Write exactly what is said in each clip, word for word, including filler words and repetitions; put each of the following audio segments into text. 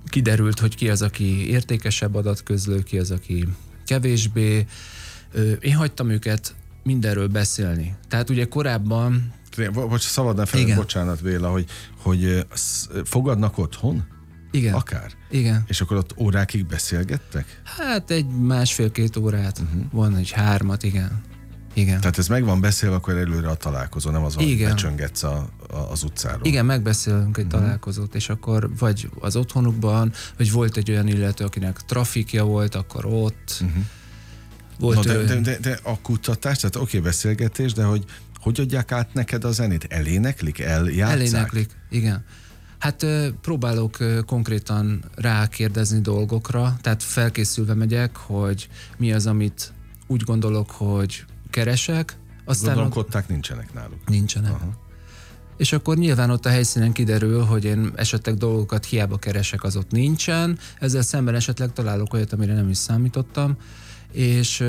kiderült, hogy ki az, aki értékesebb adatközlő, ki az, aki kevésbé. Én hagytam őket mindenről beszélni. Tehát ugye korábban... Bocs, szabadna fel, bocsánat Béla, hogy, hogy fogadnak otthon? Igen. Akár? Igen. És akkor ott órákig beszélgettek? Hát egy másfél-két órát, uh-huh. van egy hármat, igen. Igen. Tehát ez meg van beszélve, akkor előre a találkozó, nem az, hogy becsöngetsz a, a, az utcáról. Igen, megbeszélünk egy uh-huh. találkozót, és akkor vagy az otthonukban, vagy volt egy olyan illető, akinek trafikja volt, akkor ott. Uh-huh. Volt no, de, ő... de, de, de a kutatás, tehát oké, okay, beszélgetés, de hogy hogy adják át neked a zenét? Eléneklik? Eljátszák? Eléneklik, igen. Hát próbálok konkrétan rákérdezni dolgokra, tehát felkészülve megyek, hogy mi az, amit úgy gondolok, hogy keresek. Aztán Gondolom, kották nincsenek náluk. Nincsenek. Aha. És akkor nyilván ott a helyszínen kiderül, hogy én esetleg dolgokat hiába keresek, az ott nincsen, ezzel szemben esetleg találok olyat, amire nem is számítottam, és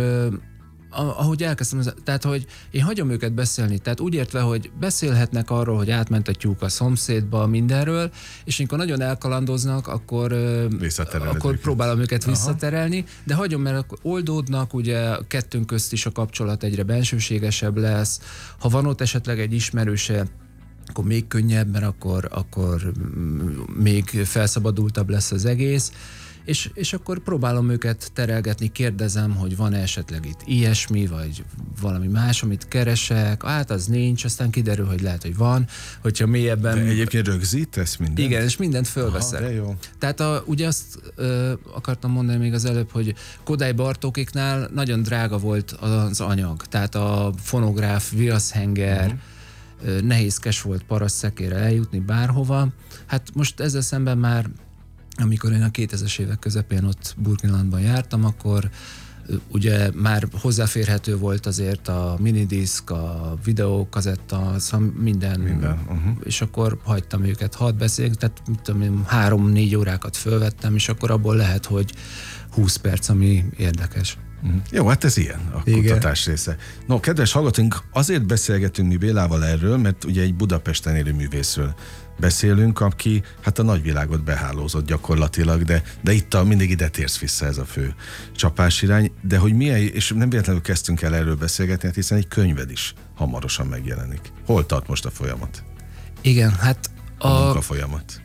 ahogy elkezdtem, tehát, hogy én hagyom őket beszélni, tehát úgy értve, hogy beszélhetnek arról, hogy átment a tyúk a szomszédba, mindenről, és amikor nagyon elkalandoznak, akkor, akkor próbálom őket Aha. visszaterelni, de hagyom, mert oldódnak, ugye kettőnk közt is a kapcsolat egyre bensőségesebb lesz, ha van ott esetleg egy ismerőse, akkor még könnyebb, mert akkor, akkor még felszabadultabb lesz az egész, És, és akkor próbálom őket terelgetni, kérdezem, hogy van esetleg itt ilyesmi, vagy valami más, amit keresek, hát az nincs, aztán kiderül, hogy lehet, hogy van, hogyha mélyebben... De egyébként rögzítesz mindent? Igen, és mindent fölveszek. Aha, de jó. Tehát a, ugye azt ö, akartam mondani még az előbb, hogy Kodály Bartókiknál nagyon drága volt az anyag, tehát a fonográf, viaszhenger, uh-huh. nehézkes volt parasszekére eljutni bárhova. Hát most ezzel szemben már amikor én a kétezres évek közepén ott Burgenlandban jártam, akkor ugye már hozzáférhető volt azért a minidisk, a videókazetta, szóval minden, minden. Uh-huh. és akkor hagytam őket, hadd beszéljünk, tehát mit tudom én, három-négy órákat fölvettem, és akkor abból lehet, hogy húsz perc, ami érdekes. Uh-huh. Jó, hát ez ilyen a Igen. kutatás része. No, kedves hallgatóink, azért beszélgetünk mi Bélával erről, mert ugye egy Budapesten élő művészről beszélünk, aki hát a nagyvilágot behálózott gyakorlatilag, de, de itt a, mindig ide térsz vissza, ez a fő csapásirány, de hogy milyen, és nem véletlenül kezdtünk el erről beszélgetni, hát hiszen egy könyved is hamarosan megjelenik. Hol tart most a folyamat? Igen, hát a... A munkafolyamat.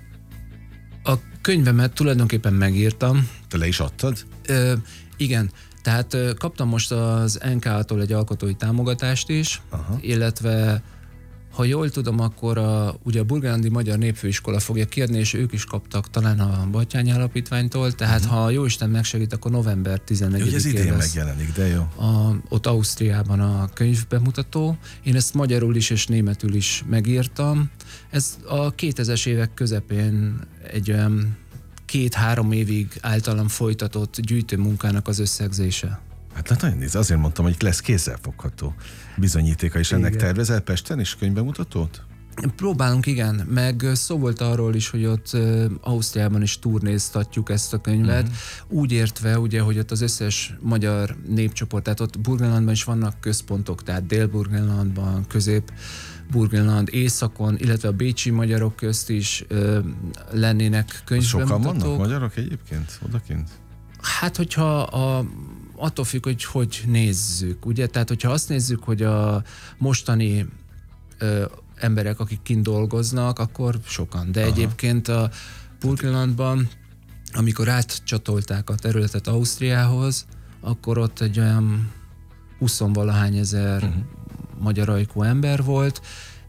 A könyvemet tulajdonképpen megírtam. Te le is adtad? Ö, igen, tehát ö, kaptam most az en ká-tól egy alkotói támogatást is, Aha. illetve ha jól tudom, akkor a, ugye a Burgenlandi Magyar Népfőiskola fogja kiadni, és ők is kaptak talán a Batthyány Alapítványtól, tehát uh-huh. ha jóisten megsegít, akkor november tizennegyedikén ez idén megjelenik, de jó. A, ott Ausztriában a könyvbemutató. Én ezt magyarul is és németül is megírtam. Ez a kétezres évek közepén egy olyan két-három évig általam folytatott gyűjtőmunkának az összegzése. Hát, hát nagyon nézd, azért mondtam, hogy itt lesz kézzelfogható bizonyítéka is ennek. Tervezel Pesten is könyvbemutatót? Próbálunk, igen, meg szó volt arról is, hogy ott uh, Ausztriában is turnéztatjuk ezt a könyvet, uh-huh. úgy értve, ugye, hogy ott az összes magyar népcsoport, tehát ott Burgenlandban is vannak központok, tehát Dél-Burgenlandban, Közép-Burgenland, északon, illetve a bécsi magyarok közt is uh, lennének könyvbemutatók. Sokan vannak magyarok egyébként odakint? Hát, hogyha a attól függ, hogy hogy nézzük, ugye? Tehát, hogyha azt nézzük, hogy a mostani ö, emberek, akik kint dolgoznak, akkor sokan. De Aha. egyébként a Burgenlandban, amikor átcsatolták a területet Ausztriához, akkor ott egy olyan huszonvalahány ezer uh-huh. magyar ajkú ember volt,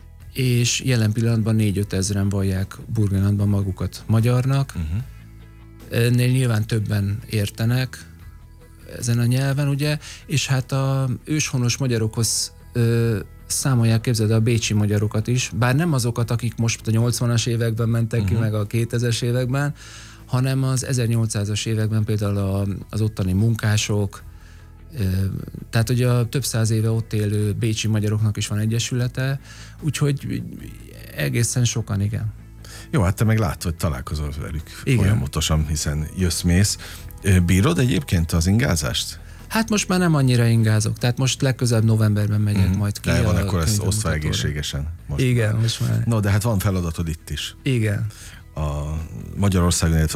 és jelen pillanatban négy-öt ezeren vallják Burgenlandban magukat magyarnak. Uh-huh. Ennél nyilván többen értenek ezen a nyelven, ugye, és hát a őshonos magyarokhoz ö, számolják, képzeld, a bécsi magyarokat is, bár nem azokat, akik most a nyolcvanas években mentek uh-huh. ki, meg a kétezres években, hanem az ezernyolcszázas években például a, az ottani munkások, ö, tehát ugye a több száz éve ott élő bécsi magyaroknak is van egyesülete, úgyhogy egészen sokan, igen. Jó, hát te meg látod, hogy találkozol velük Igen. folyamatosan, hiszen jössz-mész. Bírod egyébként az ingázást? Hát most már nem annyira ingázok, tehát most legközelebb novemberben megyek mm. majd ki. De van, akkor ezt osztva egészségesen. Most Igen, már. most már. No, de hát van feladatod itt is. Igen. A Magyarországon, illetve